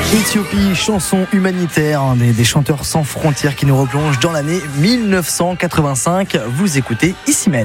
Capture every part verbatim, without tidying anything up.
Éthiopie, chanson humanitaire, hein, des, des chanteurs sans frontières qui nous replongent dans l'année mille neuf cent quatre-vingt-cinq. Vous écoutez Issimen.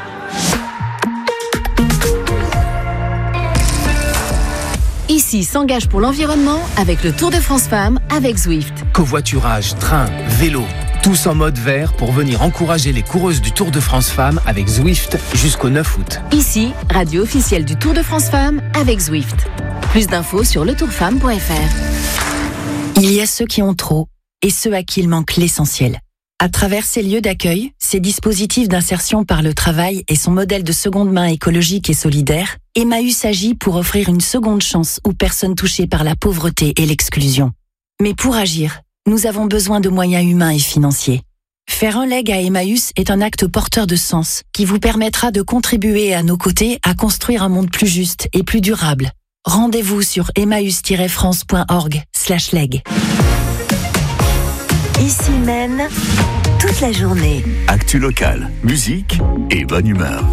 Ici s'engage pour l'environnement avec le Tour de France Femmes avec Zwift. Covoiturage, train, vélo, tous en mode vert pour venir encourager les coureuses du Tour de France Femmes avec Zwift jusqu'au neuf août. Ici, radio officielle du Tour de France Femmes avec Zwift. Plus d'infos sur le tour femme point f r. Il y a ceux qui ont trop et ceux à qui il manque l'essentiel. À travers ces lieux d'accueil, ces dispositifs d'insertion par le travail et son modèle de seconde main écologique et solidaire, Emmaüs agit pour offrir une seconde chance aux personnes touchées par la pauvreté et l'exclusion. Mais pour agir, nous avons besoin de moyens humains et financiers. Faire un leg à Emmaüs est un acte porteur de sens qui vous permettra de contribuer à nos côtés à construire un monde plus juste et plus durable. Rendez-vous sur emmaüs tiret france point org slash leg. Issimen, toute la journée. Actu local, musique et bonne humeur.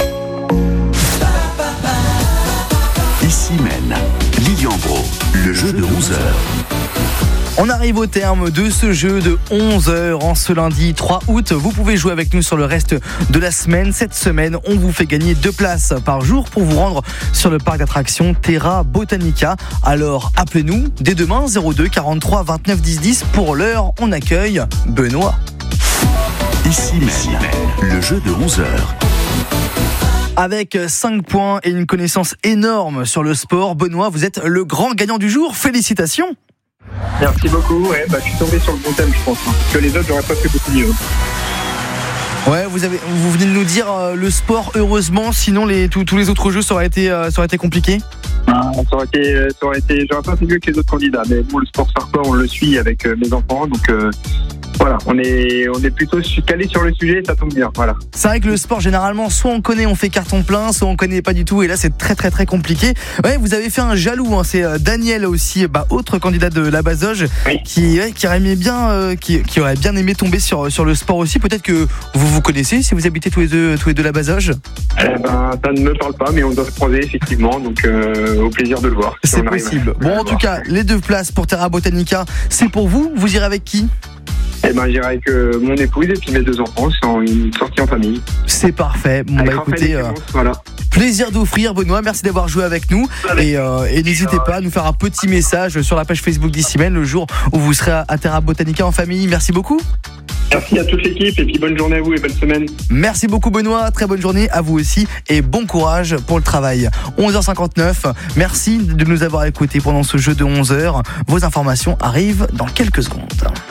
Issimen, Lilian Bro, le jeu de onze heures. On arrive au terme de ce jeu de onze heures en ce lundi trois août. Vous pouvez jouer avec nous sur le reste de la semaine. Cette semaine, on vous fait gagner deux places par jour pour vous rendre sur le parc d'attractions Terra Botanica. Alors appelez-nous dès demain zéro deux quarante-trois vingt-neuf dix dix. Pour l'heure, on accueille Benoît. Issimen, le jeu de onze heures. Avec cinq points et une connaissance énorme sur le sport, Benoît, vous êtes le grand gagnant du jour. Félicitations. Merci beaucoup, ouais, bah, je suis tombé sur le bon thème, je pense. Hein. Parce que les autres, j'aurais pas fait beaucoup mieux. Ouais, vous, avez, vous venez de nous dire euh, le sport, heureusement, sinon les, tous, tous les autres jeux, ça aurait été, euh, ça aurait été compliqué. Ah, ça aurait été, ça aurait été, j'aurais pas fait mieux que les autres candidats. Mais bon, le sport hardcore, on le suit avec euh, mes enfants, donc euh, voilà, on est, on est plutôt calé sur le sujet, ça tombe bien, voilà. C'est vrai que le sport, généralement, soit on connaît, on fait carton plein, soit on connaît pas du tout, et là, c'est très très très compliqué. Ouais, vous avez fait un jaloux, hein, c'est euh, Daniel aussi, bah, autre candidat de la Bazoge, oui. qui, ouais, qui aurait aimé bien, euh, qui, qui aurait bien aimé tomber sur sur le sport aussi. Peut-être que vous vous connaissez, si vous habitez tous les deux, tous les deux la Bazoge. Eh ben, ça ne me parle pas, mais on doit se croiser effectivement, donc euh, au plaisir de le voir. Si c'est possible. Bon, en tout cas, les deux places pour Terra Botanica, c'est pour vous. Vous irez avec qui? Eh ben, j'irai avec euh, mon épouse et puis mes deux enfants. C'est une sortie en famille. C'est parfait. Bon, bah écoutez, euh, voilà. Plaisir d'offrir, Benoît. Merci d'avoir joué avec nous. Et, euh, et n'hésitez pas à nous faire un petit message sur la page Facebook d'Issimen le jour où vous serez à Terra Botanica en famille. Merci beaucoup. Merci à toute l'équipe et puis bonne journée à vous et bonne semaine. Merci beaucoup, Benoît. Très bonne journée à vous aussi et bon courage pour le travail. onze heures cinquante-neuf. Merci de nous avoir écoutés pendant ce jeu de onze heures. Vos informations arrivent dans quelques secondes.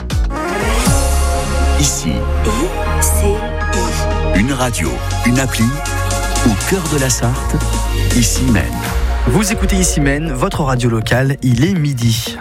Ici, I C I. Une radio, une appli, au cœur de la Sarthe, Issimen. Vous écoutez Issimen, votre radio locale, il est midi.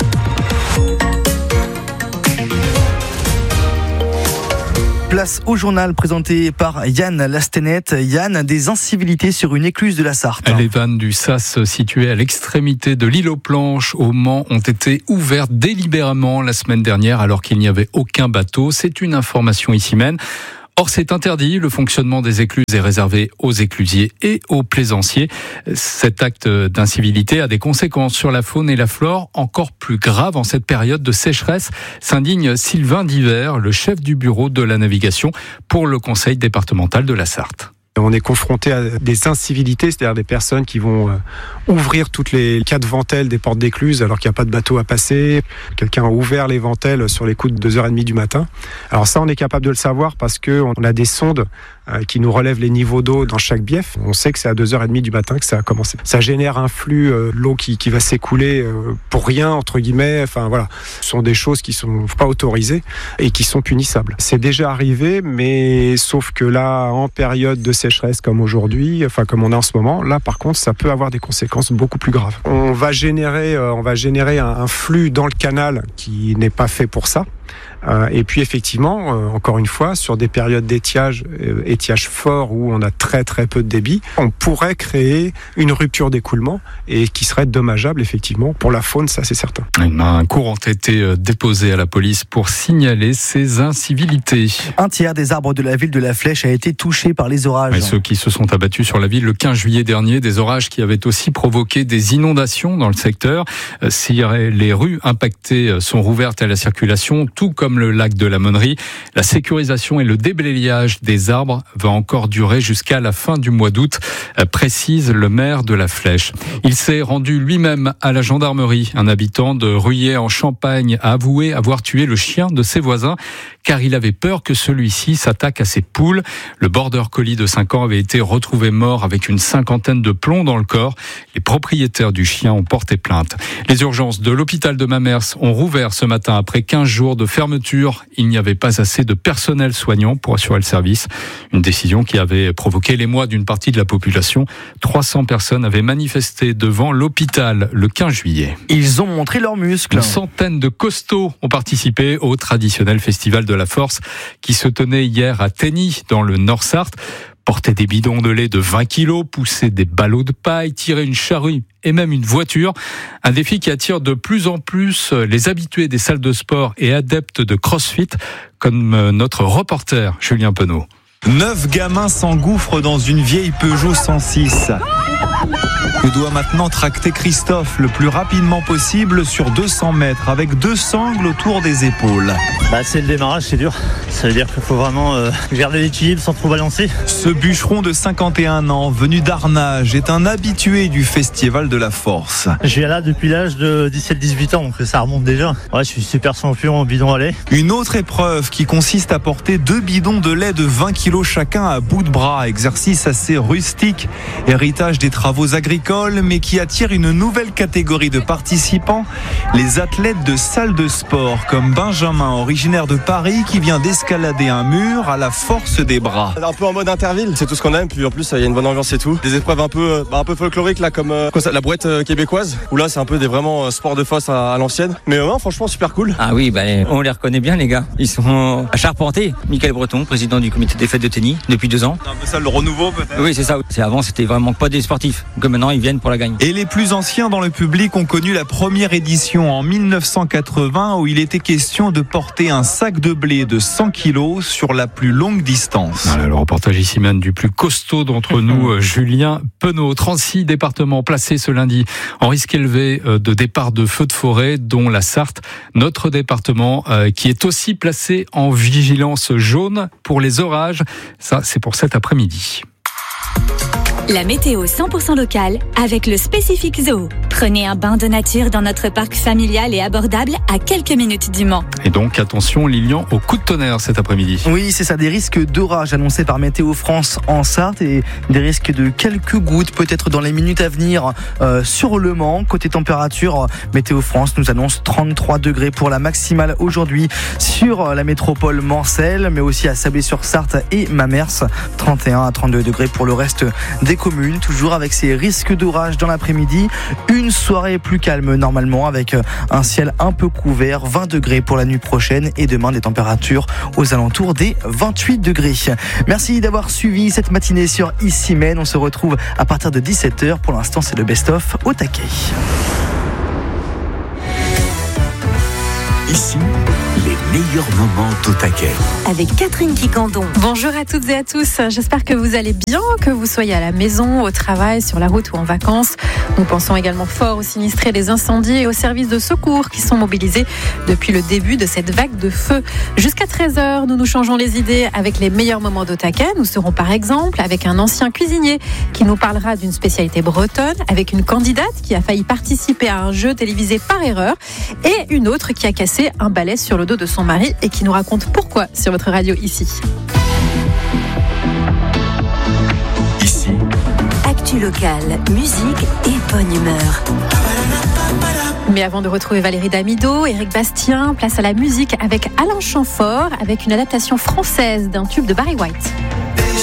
Place au journal présenté par Yann Lastenet. Yann, des incivilités sur une écluse de la Sarthe. Les vannes du Sas situées à l'extrémité de l'île aux Planches au Mans ont été ouvertes délibérément la semaine dernière alors qu'il n'y avait aucun bateau. C'est une information Issimen. Or, c'est interdit. Le fonctionnement des écluses est réservé aux éclusiers et aux plaisanciers. Cet acte d'incivilité a des conséquences sur la faune et la flore encore plus graves en cette période de sécheresse, s'indigne Sylvain Divert, le chef du bureau de la navigation pour le conseil départemental de la Sarthe. On est confronté à des incivilités, c'est-à-dire des personnes qui vont ouvrir toutes les quatre ventelles des portes d'écluse alors qu'il n'y a pas de bateau à passer. Quelqu'un a ouvert les ventelles sur les coups de deux heures trente du matin. Alors ça, on est capable de le savoir parce qu'on a des sondes qui nous relèvent les niveaux d'eau dans chaque bief. On sait que c'est à deux heures trente du matin que ça a commencé. Ça génère un flux, euh, l'eau qui, qui va s'écouler euh, pour rien, entre guillemets. Enfin voilà, ce sont des choses qui sont pas autorisées et qui sont punissables. C'est déjà arrivé, mais sauf que là, en période de sécheresse comme aujourd'hui, enfin comme on est en ce moment, là par contre, ça peut avoir des conséquences beaucoup plus graves. On va générer, euh, on va générer un, un flux dans le canal qui n'est pas fait pour ça. Euh, et puis effectivement, euh, encore une fois, sur des périodes d'étiage euh, et étiage fort où on a très très peu de débit, on pourrait créer une rupture d'écoulement et qui serait dommageable effectivement pour la faune, ça c'est certain. Un courant a été déposé à la police pour signaler ces incivilités. Un tiers des arbres de la ville de La Flèche a été touché par les orages. Et ceux qui se sont abattus sur la ville le quinze juillet dernier, des orages qui avaient aussi provoqué des inondations dans le secteur. Si les rues impactées sont rouvertes à la circulation, tout comme le lac de la Monnerie, la sécurisation et le déblayage des arbres va encore durer jusqu'à la fin du mois d'août, précise le maire de La Flèche. Il s'est rendu lui-même à la gendarmerie. Un habitant de Ruillé en Champagne a avoué avoir tué le chien de ses voisins car il avait peur que celui-ci s'attaque à ses poules. Le border collie de cinq ans avait été retrouvé mort avec une cinquantaine de plombs dans le corps. Les propriétaires du chien ont porté plainte. Les urgences de l'hôpital de Mamers ont rouvert ce matin après quinze jours de fermeture. Il n'y avait pas assez de personnel soignant pour assurer le service. Une décision qui avait provoqué l'émoi d'une partie de la population. trois cents personnes avaient manifesté devant l'hôpital le quinze juillet. Ils ont montré leurs muscles. Une centaine de costauds ont participé au traditionnel festival de la force qui se tenait hier à Tenny dans le Nord-Sarthe. Porter des bidons de lait de vingt kilos, pousser des ballots de paille, tirer une charrue et même une voiture. Un défi qui attire de plus en plus les habitués des salles de sport et adeptes de CrossFit, comme notre reporter Julien Penaud. Neuf gamins s'engouffrent dans une vieille Peugeot cent six. Que doit maintenant tracter Christophe le plus rapidement possible sur deux cents mètres avec deux sangles autour des épaules. Bah, c'est le démarrage, c'est dur. Ça veut dire qu'il faut vraiment euh, garder l'équilibre sans trop balancer. Ce bûcheron de cinquante et un ans, venu d'Arnage, est un habitué du festival de la force. Je viens là depuis l'âge de dix-sept dix-huit ans, donc ça remonte déjà. Ouais, je suis super champion en bidon à lait. Une autre épreuve qui consiste à porter deux bidons de lait de vingt kilos chacun à bout de bras. Exercice assez rustique, héritage des travaux agricoles, mais qui attire une nouvelle catégorie de participants, les athlètes de salle de sport, comme Benjamin, originaire de Paris, qui vient d'escalader un mur à la force des bras. Un peu en mode interville, c'est tout ce qu'on aime, puis en plus il y a une bonne ambiance et tout. Des épreuves un peu, bah, un peu folkloriques là, comme euh, la brouette euh, québécoise, où là c'est un peu des vraiment euh, sports de force à, à l'ancienne. Mais euh, ouais, franchement super cool. Ah oui, bah, on les reconnaît bien les gars. Ils sont à Charpenté. Michael Breton, président du comité des fêtes de Tenny depuis deux ans. C'est un peu ça le renouveau peut-être. Oui c'est ça. C'est avant c'était vraiment pas des sportifs. Donc maintenant ils viennent pour la gagne. Et les plus anciens dans le public ont connu la première édition en mille neuf cent quatre-vingts où il était question de porter un sac de blé de cent kilos sur la plus longue distance. Voilà, le reportage ici même du plus costaud d'entre nous, Julien Penaud. trente-six départements placés ce lundi en risque élevé de départ de feux de forêt, dont la Sarthe, notre département qui est aussi placé en vigilance jaune pour les orages. Ça, c'est pour cet après-midi. La météo cent pour cent locale avec le Spécifique Zoo. Prenez un bain de nature dans notre parc familial et abordable à quelques minutes du Mans. Et donc attention Lilian au coup de tonnerre cet après-midi. Oui, c'est ça, des risques d'orage annoncés par Météo France en Sarthe et des risques de quelques gouttes peut-être dans les minutes à venir euh, sur le Mans. Côté température, Météo France nous annonce trente-trois degrés pour la maximale aujourd'hui sur la métropole mancelle, mais aussi à Sablé-sur-Sarthe et Mamers. trente et un à trente-deux degrés pour le reste des communes, toujours avec ces risques d'orage dans l'après-midi. Une soirée plus calme normalement avec un ciel un peu couvert, vingt degrés pour la nuit prochaine et demain des températures aux alentours des vingt-huit degrés. Merci d'avoir suivi cette matinée sur Ici Même. On se retrouve à partir de dix-sept heures. Pour l'instant, c'est le best-of au taquet. Ici, les meilleurs moments au taquet. Avec Catherine Quicandon. Bonjour à toutes et à tous. J'espère que vous allez bien, que vous soyez à la maison, au travail, sur la route ou en vacances. Nous pensons également fort aux sinistrés des incendies et aux services de secours qui sont mobilisés depuis le début de cette vague de feu. Jusqu'à treize heures, nous nous changeons les idées avec les meilleurs moments au taquet. Nous serons par exemple avec un ancien cuisinier qui nous parlera d'une spécialité bretonne, avec une candidate qui a failli participer à un jeu télévisé par erreur et une autre qui a cassé un balai sur le dos de son mari et qui nous raconte pourquoi sur votre radio ici. Ici. Actu locale, musique et bonne humeur. Mais avant de retrouver Valérie Damido, Éric Bastien, place à la musique avec Alain Chamfort, avec une adaptation française d'un tube de Barry White.